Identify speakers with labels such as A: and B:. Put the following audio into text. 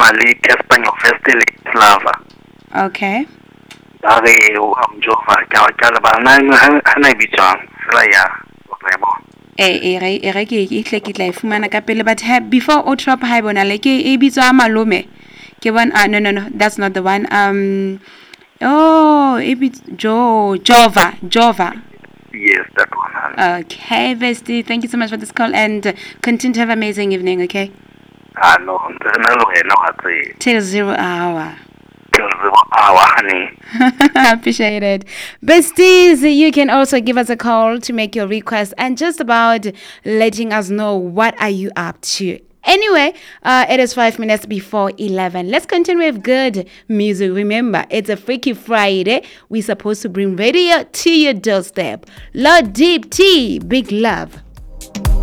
A: le Caspanyo Festival Slava.
B: Okay.
A: Dare o Jova ka ba na bitswang fela ya bo.
B: Ke tla fumana ka pele, but before o drop ha bona le ke e bitswa malome ke bona no, that's not the one. Jova.
A: Yes, that one.
B: Okay, Vesti, thank you so much for this call and continue to have an amazing evening, okay?
A: No, no,
B: Till 0 hour.
A: Till 0 hour, honey.
B: Appreciate it. Besties, you can also give us a call to make your request and just about letting us know what are you up to. Anyway, it is 5 minutes before 11. Let's continue with good music. Remember, it's a Freaky Friday. We're supposed to bring radio to your doorstep. Lord Deep T, big love.